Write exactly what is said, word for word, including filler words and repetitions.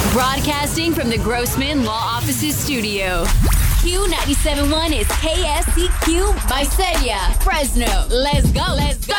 Broadcasting from the Grossman Law Offices studio. Q ninety-seven point one is K S C Q, Visalia, Fresno. Let's go, let's go.